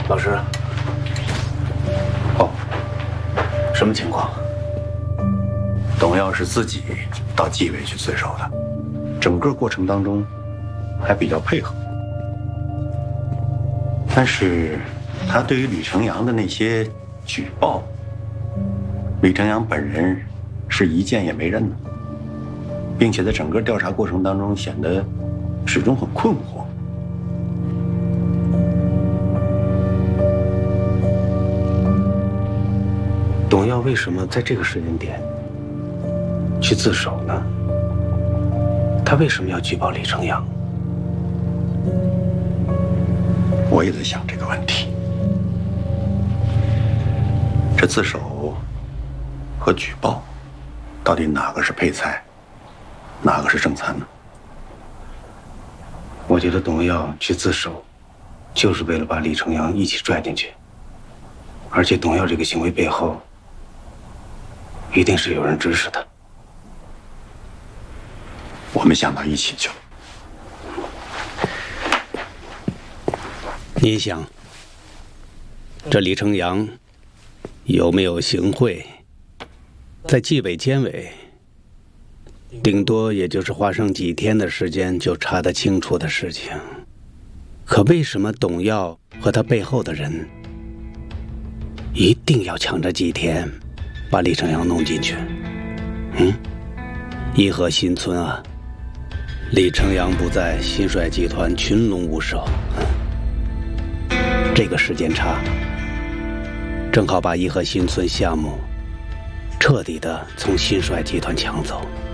老师，哦，什么情况？董耀是自己到纪委去自首的，整个过程当中还比较配合。但是，他对于李成阳的那些举报，李成阳本人是一件也没认的，并且在整个调查过程当中显得始终很困惑。 董耀为什么在这个时间点去自首呢？他为什么要举报李成阳？ 我也在想这个问题。这自首和举报，到底哪个是配菜，哪个是正餐呢？ 我觉得董耀去自首，就是为了把李成阳一起拽进去。而且董耀这个行为背后，一定是有人指使他。 我们想到一起去了。 你想，这李成阳有没有行贿，在纪委监委，顶多也就是花上几天的时间就查得清楚的事情。可为什么董耀和他背后的人一定要抢着几天把李成阳弄进去？颐和新村啊，李成阳不在，新帅集团群龙无首。这个时间差，正好把颐和新村项目彻底的从新帅集团抢走。